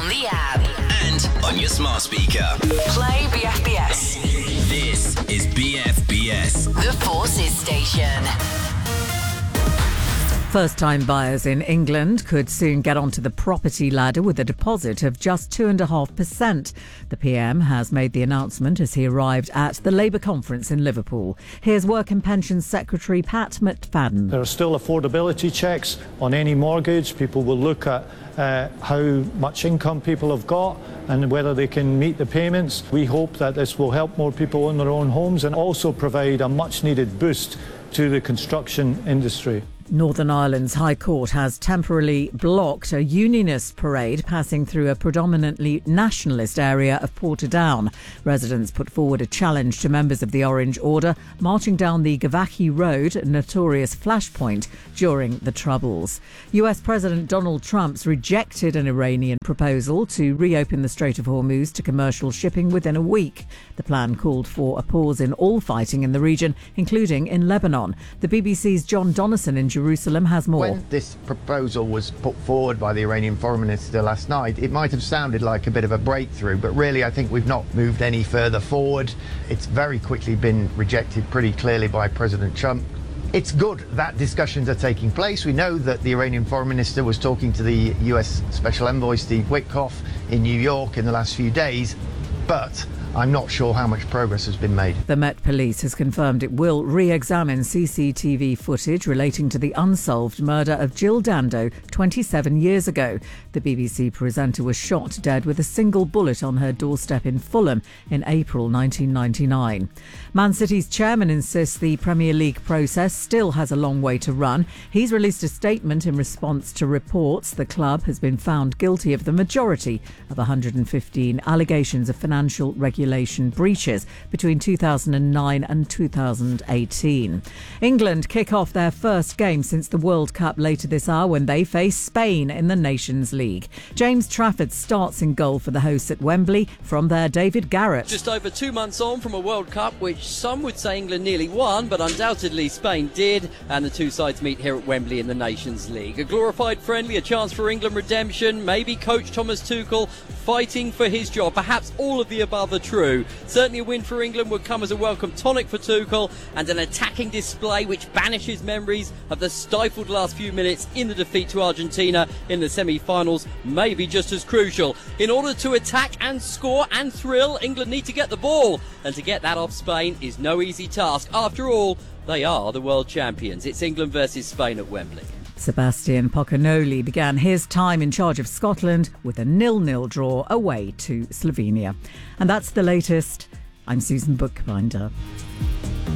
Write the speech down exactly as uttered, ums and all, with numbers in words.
on the app and on your smart speaker. Play B F B S. This is B F B S, The Forces Station. First-time buyers in England could soon get onto the property ladder with a deposit of just two point five percent. The P M has made the announcement as he arrived at the Labour conference in Liverpool. Here's Work and Pensions Secretary Pat McFadden. There are still affordability checks on any mortgage. People will look at uh, how much income people have got and whether they can meet the payments. We hope that this will help more people own their own homes and also provide a much-needed boost to the construction industry. Northern Ireland's High Court has temporarily blocked a unionist parade passing through a predominantly nationalist area of Portadown. Residents put forward a challenge to members of the Orange Order marching down the Gavaki Road, a notorious flashpoint during the Troubles. U S President Donald Trump's rejected an Iranian proposal to reopen the Strait of Hormuz to commercial shipping within a week. The plan called for a pause in all fighting in the region, including in Lebanon. The B B C's John Donnison in Jerusalem has more. When this proposal was put forward by the Iranian foreign minister last night, it might have sounded like a bit of a breakthrough, but really I think we've not moved any further forward. It's very quickly been rejected pretty clearly by President Trump. It's good that discussions are taking place. We know that the Iranian foreign minister was talking to the U S Special Envoy Steve Witkoff in New York in the last few days, but I'm not sure how much progress has been made. The Met Police has confirmed it will re-examine C C T V footage relating to the unsolved murder of Jill Dando twenty-seven years ago. The B B C presenter was shot dead with a single bullet on her doorstep in Fulham in April nineteen ninety-nine. Man City's chairman insists the Premier League process still has a long way to run. He's released a statement in response to reports the club has been found guilty of the majority of one hundred fifteen allegations of financial regulation breaches between two thousand nine and two thousand eighteen. England kick off their first game since the World Cup later this hour when they face Spain in the Nations League. James Trafford starts in goal for the hosts at Wembley. From there, David Garrett. Just over two months on from a World Cup which some would say England nearly won, but undoubtedly Spain did, and the two sides meet here at Wembley in the Nations League. A glorified friendly, a chance for England redemption, maybe coach Thomas Tuchel fighting for his job. Perhaps all of the above are true. Certainly a win for England would come as a welcome tonic for Tuchel, and an attacking display which banishes memories of the stifled last few minutes in the defeat to Argentina in the semi-finals may be just as crucial. In order to attack and score and thrill, England need to get the ball, and to get that off Spain is no easy task. After all, they are the world champions. It's England versus Spain at Wembley. Sebastian Pocanoli began his time in charge of Scotland with a nil-nil draw away to Slovenia. And that's the latest. I'm Susan Bookbinder.